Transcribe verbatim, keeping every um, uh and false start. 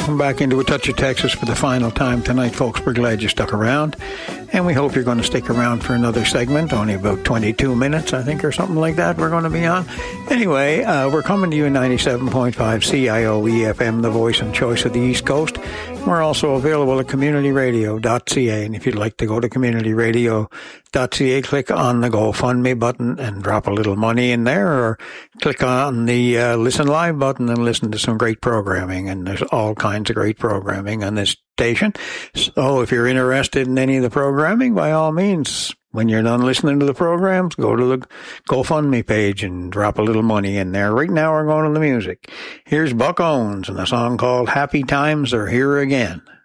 welcome back into A Touch of Texas for the final time tonight, folks. We're glad you stuck around, and we hope you're going to stick around for another segment, only about twenty-two minutes, I think, or something like that we're going to be on. Anyway, uh, we're coming to you in ninety-seven point five C I O E F M, the voice and choice of the East Coast. We're also available at community radio dot c a, and if you'd like to go to community radio dot c a, click on the GoFundMe button and drop a little money in there, or click on the uh, Listen Live button and listen to some great programming, and there's all kinds of great programming on this station. So if you're interested in any of the programming, by all means, when you're done listening to the programs, go to the GoFundMe page and drop a little money in there. Right now we're going to the music. Here's Buck Owens and a song called Happy Times Are Here Again.